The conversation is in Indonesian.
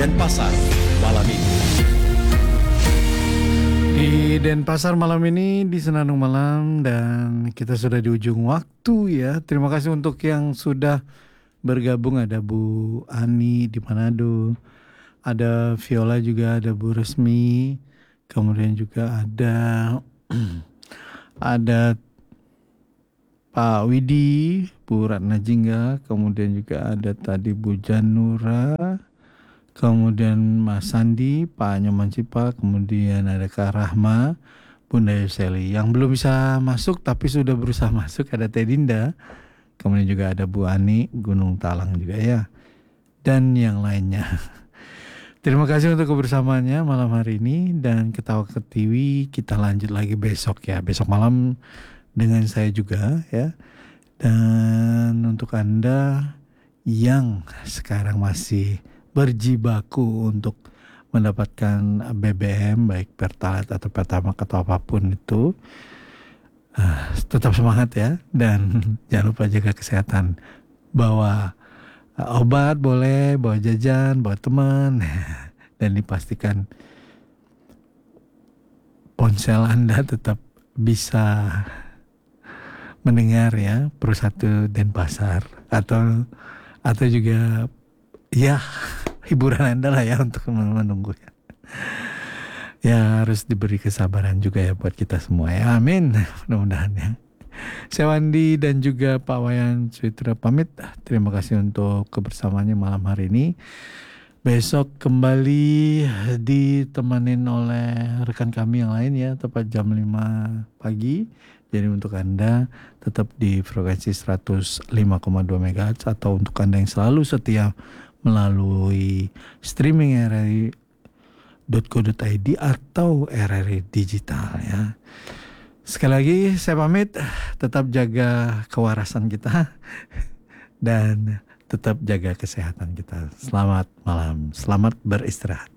Denpasar malam ini. Di Denpasar malam ini di Senandung Malam, dan kita sudah di ujung waktu ya. Terima kasih untuk yang sudah bergabung. Ada Bu Ani di Manado, ada Viola juga, ada Bu Resmi, kemudian juga ada Pak Widi, Bu Ratna Jingga, kemudian juga ada tadi Bu Janura, kemudian Mas Sandi, Pak Nyoman Cipa, kemudian ada Kak Rahma, Bunda Yuseli. Yang belum bisa masuk tapi sudah berusaha masuk ada Teh Dinda, kemudian juga ada Bu Ani, Gunung Talang juga ya, dan yang lainnya. Terima kasih untuk kebersamaannya malam hari ini, dan Ketawa Ketiwi kita lanjut lagi besok ya, besok malam dengan saya juga ya. Dan untuk Anda yang sekarang masih berjibaku untuk mendapatkan BBM baik Pertalite atau Pertamax atau apapun itu, tetap semangat ya, dan jangan lupa jaga kesehatan. Bawa obat boleh, bawa jajan, bawa teman, dan dipastikan ponsel Anda tetap bisa mendengar ya Pro 1 Denpasar, atau juga ya hiburan Anda lah ya untuk menunggu ya. Ya harus diberi kesabaran juga ya buat kita semua ya, amin, mudah-mudahan ya. Saya Wandi dan juga Pak Wayan Suitra pamit. Terima kasih untuk kebersamaannya malam hari ini. Besok kembali ditemanin oleh rekan kami yang lain ya, tepat jam 5 pagi. Jadi untuk Anda tetap di frekuensi 105,2 MHz, atau untuk Anda yang selalu setia melalui streaming RRI.co.id atau RRI Digital ya. Sekali lagi saya pamit, tetap jaga kewarasan kita dan tetap jaga kesehatan kita. Selamat malam, selamat beristirahat.